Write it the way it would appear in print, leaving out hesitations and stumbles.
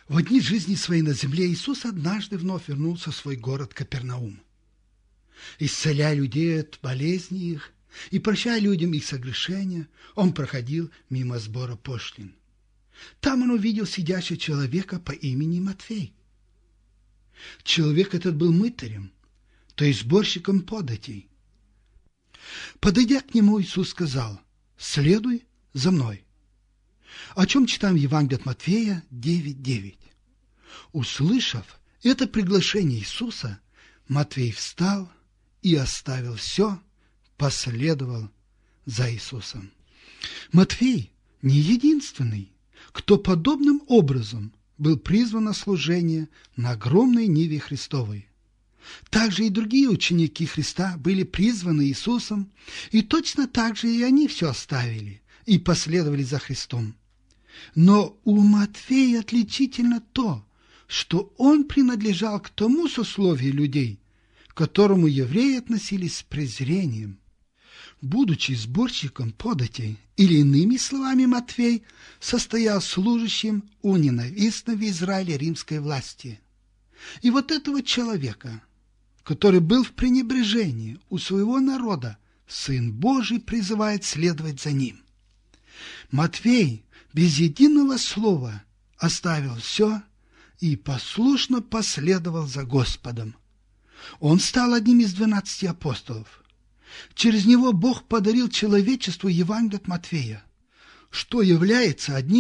В дни жизни своей на земле Иисус однажды вновь вернулся в свой город Капернаум. Исцеляя людей от болезней их и прощая людям их согрешения, он проходил мимо сбора пошлин. Там он увидел сидящего человека по имени Матфей. Человек этот был мытарем, то есть сборщиком податей. Подойдя к нему, Иисус сказал: «Следуй за мной». О чем читаем в Евангелии от Матфея 9:9. Услышав это приглашение Иисуса, Матфей встал и оставил все, последовал за Иисусом. Матфей не единственный, кто подобным образом был призван на служение на огромной ниве Христовой. Также и другие ученики Христа были призваны Иисусом, и точно так же и они все оставили и последовали за Христом. Но у Матфея отличительно то, что он принадлежал к тому сословию людей, к которому евреи относились с презрением. Будучи сборщиком податей, или иными словами, Матфей состоял служащим у ненавистной в Израиле римской власти. И вот этого человека, который был в пренебрежении у своего народа, Сын Божий призывает следовать за ним. Матфей без единого слова оставил все и послушно последовал за Господом. Он стал одним из 12 апостолов. Через него Бог подарил человечеству Евангелие от Матфея, что является одним